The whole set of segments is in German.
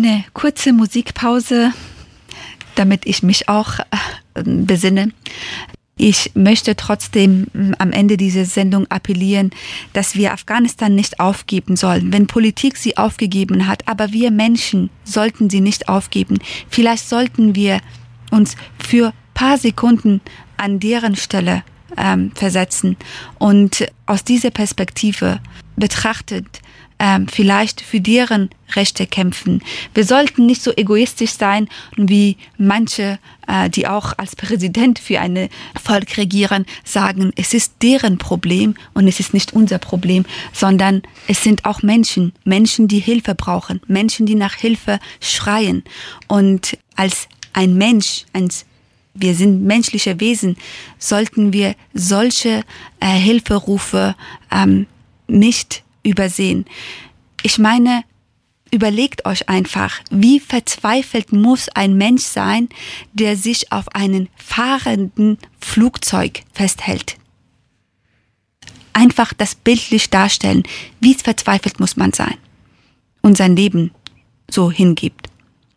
Eine kurze Musikpause, damit ich mich auch besinne. Ich möchte trotzdem am Ende dieser Sendung appellieren, dass wir Afghanistan nicht aufgeben sollen. Wenn Politik sie aufgegeben hat, aber wir Menschen sollten sie nicht aufgeben. Vielleicht sollten wir uns für ein paar Sekunden an deren Stelle versetzen und aus dieser Perspektive betrachtet vielleicht für deren Rechte kämpfen. Wir sollten nicht so egoistisch sein wie manche, die auch als Präsident für ein Volk regieren, sagen, es ist deren Problem und es ist nicht unser Problem, sondern es sind auch Menschen, die Hilfe brauchen, Menschen, die nach Hilfe schreien. Und als ein Mensch, wir sind menschliche Wesen, sollten wir solche Hilferufe nicht übersehen. Ich meine, überlegt euch einfach, wie verzweifelt muss ein Mensch sein, der sich auf einen fahrenden Flugzeug festhält. Einfach das bildlich darstellen, wie verzweifelt muss man sein und sein Leben so hingibt.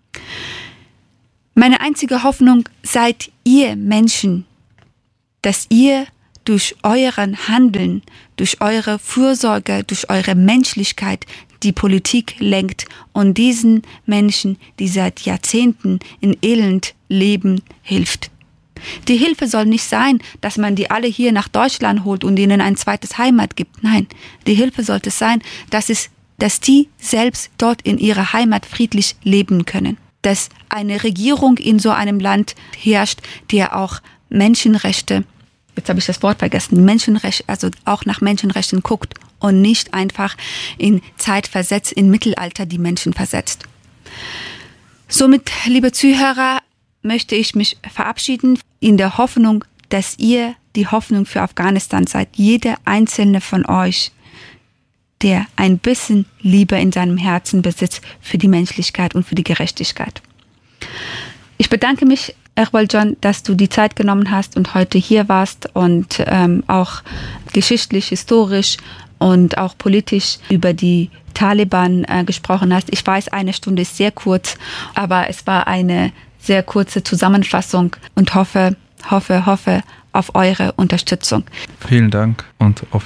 Meine einzige Hoffnung seid ihr Menschen, dass ihr durch euren Handeln, durch eure Fürsorge, durch eure Menschlichkeit die Politik lenkt und diesen Menschen, die seit Jahrzehnten in Elend leben, hilft. Die Hilfe soll nicht sein, dass man die alle hier nach Deutschland holt und ihnen ein zweites Heimat gibt. Nein, die Hilfe sollte sein, dass die selbst dort in ihrer Heimat friedlich leben können. Dass eine Regierung in so einem Land herrscht, der auch Menschenrechte, jetzt habe ich das Wort vergessen, Menschenrechte, also auch nach Menschenrechten guckt und nicht einfach in Zeit versetzt, in Mittelalter die Menschen versetzt. Somit, liebe Zuhörer, möchte ich mich verabschieden in der Hoffnung, dass ihr die Hoffnung für Afghanistan seid. Jeder einzelne von euch, der ein bisschen Liebe in seinem Herzen besitzt für die Menschlichkeit und für die Gerechtigkeit. Ich bedanke mich, Iqbal Can, dass du die Zeit genommen hast und heute hier warst und auch geschichtlich, historisch und auch politisch über die Taliban gesprochen hast. Ich weiß, 1 Stunde ist sehr kurz, aber es war eine sehr kurze Zusammenfassung und hoffe auf eure Unterstützung. Vielen Dank und auf